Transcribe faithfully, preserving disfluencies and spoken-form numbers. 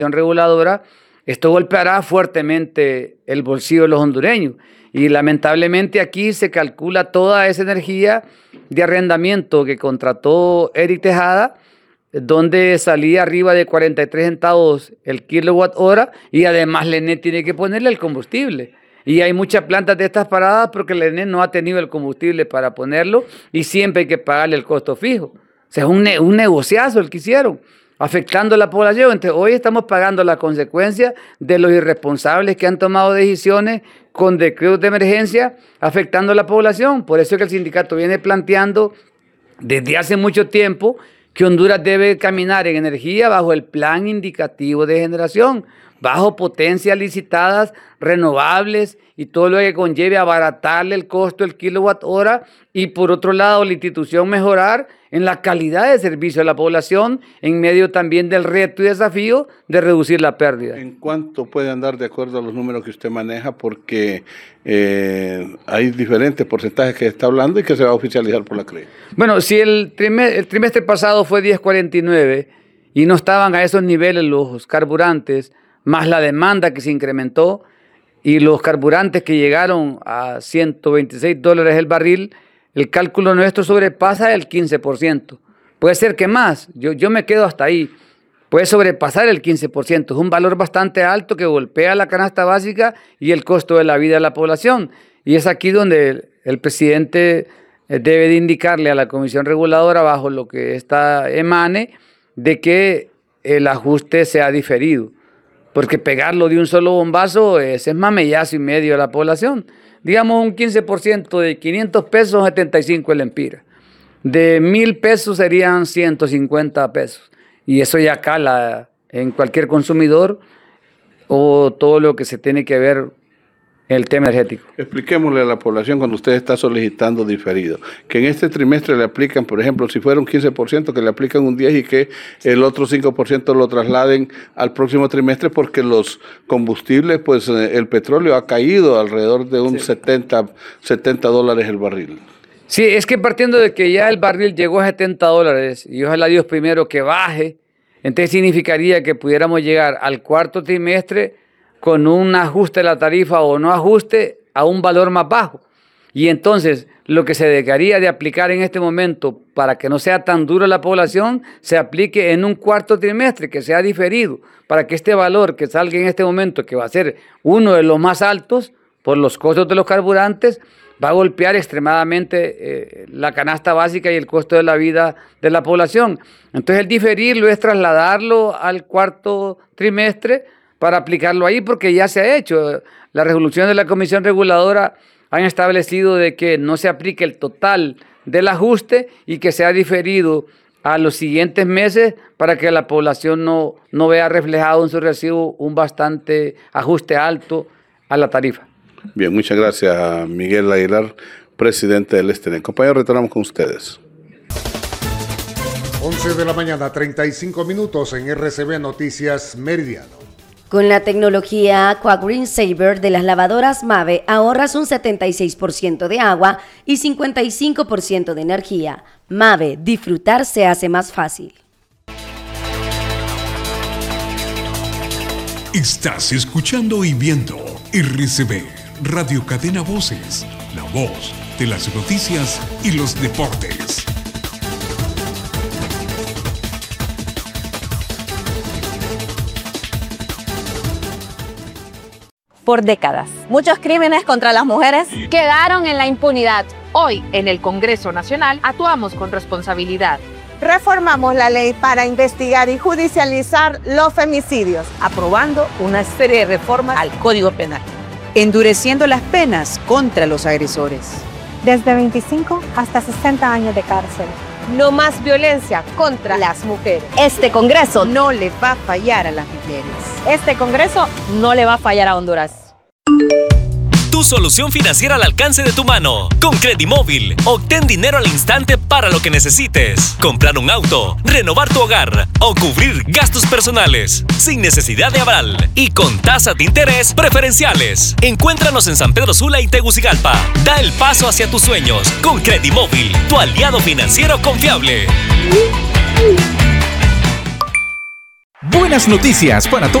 reguladora, esto golpeará fuertemente el bolsillo de los hondureños. Y lamentablemente aquí se calcula toda esa energía de arrendamiento que contrató Eric Tejada, donde salía arriba de cuarenta y tres centavos el kilowatt hora, y además la E N E tiene que ponerle el combustible. Y hay muchas plantas de estas paradas porque la E N E no ha tenido el combustible para ponerlo y siempre hay que pagarle el costo fijo. O sea, es un, ne un negociazo el que hicieron, afectando a la población. Entonces, hoy estamos pagando las consecuencias de los irresponsables que han tomado decisiones con decretos de emergencia afectando a la población. Por eso es que el sindicato viene planteando desde hace mucho tiempo que Honduras debe caminar en energía bajo el plan indicativo de generación, bajo potencias licitadas, renovables y todo lo que conlleve abaratarle el costo del kilowatt hora, y por otro lado la institución mejorar en la calidad de servicio a la población en medio también del reto y desafío de reducir la pérdida. ¿En cuánto puede andar de acuerdo a los números que usted maneja? Porque eh, hay diferentes porcentajes que está hablando y que se va a oficializar por la C R E. Bueno, si el trimestre, el trimestre pasado fue diez cuarenta y nueve y no estaban a esos niveles los carburantes, más la demanda que se incrementó y los carburantes que llegaron a ciento veintiséis dólares el barril, el cálculo nuestro sobrepasa el quince por ciento. Puede ser que más, yo, yo me quedo hasta ahí. Puede sobrepasar el quince por ciento. Es un valor bastante alto que golpea la canasta básica y el costo de la vida de la población. Y es aquí donde el, el presidente debe de indicarle a la Comisión Reguladora, bajo lo que está emane, de que el ajuste sea diferido. Porque pegarlo de un solo bombazo es, es mamellazo y medio a la población. Digamos un quince por ciento de quinientos pesos, setenta y cinco el empira. De mil pesos serían ciento cincuenta pesos. Y eso ya cala en cualquier consumidor o todo lo que se tiene que ver el tema energético. Expliquémosle a la población cuando usted está solicitando diferido, que en este trimestre le aplican, por ejemplo, si fuera un quince por ciento, que le aplican un diez por ciento y que el otro cinco por ciento lo trasladen al próximo trimestre, porque los combustibles, pues el petróleo ha caído alrededor de un sí. setenta dólares el barril. Sí, es que partiendo de que ya el barril llegó a setenta dólares y ojalá Dios primero que baje, entonces significaría que pudiéramos llegar al cuarto trimestre con un ajuste de la tarifa o no ajuste a un valor más bajo. Y entonces lo que se dejaría de aplicar en este momento para que no sea tan duro la población, se aplique en un cuarto trimestre, que sea diferido, para que este valor que salga en este momento, que va a ser uno de los más altos por los costos de los carburantes, va a golpear extremadamente eh, la canasta básica y el costo de la vida de la población. Entonces el diferirlo es trasladarlo al cuarto trimestre para aplicarlo ahí, porque ya se ha hecho. La resolución de la Comisión Reguladora han establecido de que no se aplique el total del ajuste y que sea diferido a los siguientes meses para que la población no, no vea reflejado en su recibo un bastante ajuste alto a la tarifa. Bien, muchas gracias, Miguel Aguilar, presidente del Estene. Compañeros, retornamos con ustedes. once de la mañana, treinta y cinco minutos en R C B Noticias Meridiano. Con la tecnología Aqua Green Saver de las lavadoras Mave ahorras un setenta y seis por ciento de agua y cincuenta y cinco por ciento de energía. Mave, disfrutar se hace más fácil. Estás escuchando y viendo R C B, Radio Cadena Voces, la voz de las noticias y los deportes. Por décadas, muchos crímenes contra las mujeres quedaron en la impunidad. Hoy, en el Congreso Nacional, actuamos con responsabilidad. Reformamos la ley para investigar y judicializar los femicidios, aprobando una serie de reformas al Código Penal, endureciendo las penas contra los agresores. Desde veinticinco hasta sesenta años de cárcel. No más violencia contra las mujeres. Este Congreso no le va a fallar a las mujeres. Este Congreso no le va a fallar a Honduras. Tu solución financiera al alcance de tu mano. Con Credimóvil, obtén dinero al instante para lo que necesites. Comprar un auto, renovar tu hogar o cubrir gastos personales. Sin necesidad de aval y con tasas de interés preferenciales. Encuéntranos en San Pedro Sula y Tegucigalpa. Da el paso hacia tus sueños con Credimóvil, tu aliado financiero confiable. Buenas noticias para todos.